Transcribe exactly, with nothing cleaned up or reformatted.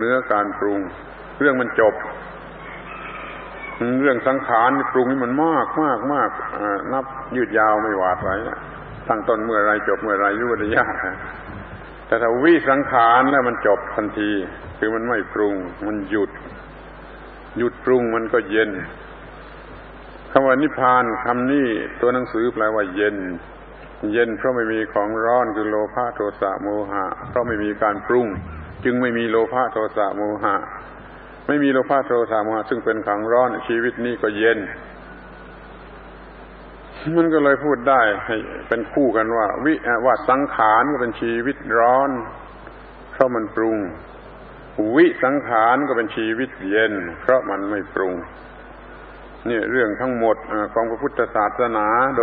เหนือการปรุงเรื่องมันจบเรื่องสังขารปรุงนี่มันมากมากมากนับยืดยาวไม่หวาดไหวตั้งต้นเมื่อไรจบเมื่อไรรู้ได้ยากแต่ถ้าวิสังขารแล้วมันจบทันทีคือมันไม่ปรุงมันหยุดหยุดปรุงมันก็เย็นคำว่านิพพานคำนี้ตัวหนังสือแปลว่าเย็นเย็นเพราะไม่มีของร้อนคือโลภะโทสะโมหะเพราะไม่มีการปรุงจึงไม่มีโลภะโทสะโมหะไม่มีโลภะโทสะโมหะซึ่งเป็นของร้อนชีวิตนี้ก็เย็นมันก็เลยพูดได้ให้เป็นคู่กันว่าวิว่าสังขารก็เป็นชีวิตร้อนเพราะมันปรุงวิสังขารก็เป็นชีวิตเย็นเพราะมันไม่ปรุงนี่เรื่องทั้งหมดของพระพุทธศาสนา